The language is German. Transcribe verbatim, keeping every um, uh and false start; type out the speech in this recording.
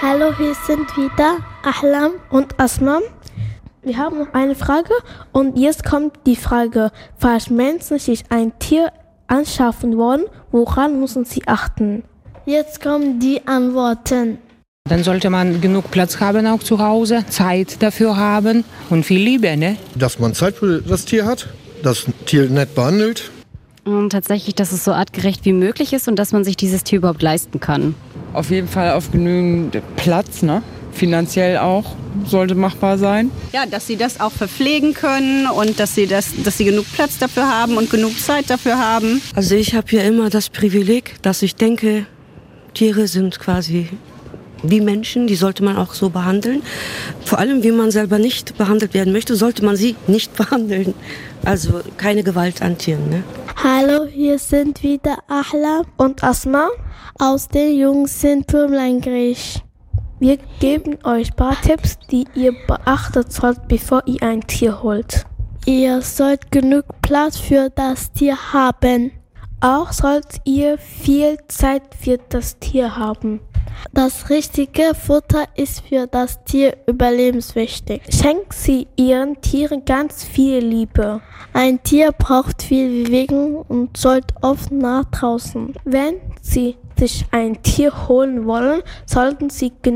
Hallo, hier sind wieder Ahlam und Asma. Wir haben noch eine Frage und jetzt kommt die Frage, falls Menschen sich ein Tier anschaffen wollen, woran müssen sie achten? Jetzt kommen die Antworten. Dann sollte man genug Platz haben auch zu Hause, Zeit dafür haben und viel Liebe, ne? Dass man Zeit für das Tier hat, das Tier nett behandelt. Und tatsächlich, dass es so artgerecht wie möglich ist und dass man sich dieses Tier überhaupt leisten kann. Auf jeden Fall auf genügend Platz, ne? Finanziell auch, sollte machbar sein. Ja, dass sie das auch verpflegen können und dass sie, das, dass sie genug Platz dafür haben und genug Zeit dafür haben. Also ich habe ja immer das Privileg, dass ich denke, Tiere sind quasi wie Menschen, die sollte man auch so behandeln. Vor allem, wie man selber nicht behandelt werden möchte, sollte man sie nicht behandeln. Also keine Gewalt an Tieren. Ne? Hallo, hier sind wieder Ahlam und Asma aus den Jungsin-Pürmlein-Griech. Wir geben euch ein paar Tipps, die ihr beachtet sollt, bevor ihr ein Tier holt. Ihr sollt genug Platz für das Tier haben. Auch sollt ihr viel Zeit für das Tier haben. Das richtige Futter ist für das Tier überlebenswichtig. Schenkt sie ihren Tieren ganz viel Liebe. Ein Tier braucht viel Bewegung und sollte oft nach draußen. Wenn sie sich ein Tier holen wollen, sollten sie genug